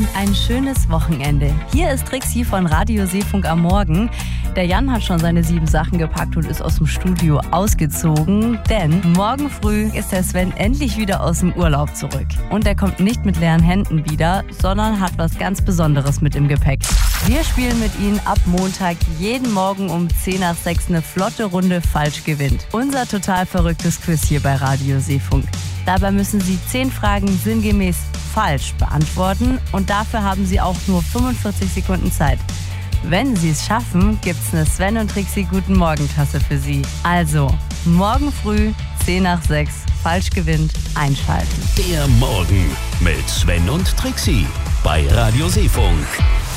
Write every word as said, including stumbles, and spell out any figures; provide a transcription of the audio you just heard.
ein schönes Wochenende. Hier ist Trixie von Radio Seefunk am Morgen. Der Jan hat schon seine sieben Sachen gepackt und ist aus dem Studio ausgezogen, denn morgen früh ist der Sven endlich wieder aus dem Urlaub zurück. Und er kommt nicht mit leeren Händen wieder, sondern hat was ganz Besonderes mit im Gepäck. Wir spielen mit ihm ab Montag jeden Morgen um zehn nach sechs eine flotte Runde Falsch gewinnt. Unser total verrücktes Quiz hier bei Radio Seefunk. Dabei müssen Sie zehn Fragen sinngemäß falsch beantworten und dafür haben Sie auch nur fünfundvierzig Sekunden Zeit. Wenn Sie es schaffen, gibt's eine Sven und Trixie Guten Morgen-Tasse für Sie. Also, morgen früh, zehn nach sechs, falsch gewinnt, einschalten. Der Morgen mit Sven und Trixie bei Radio Seefunk.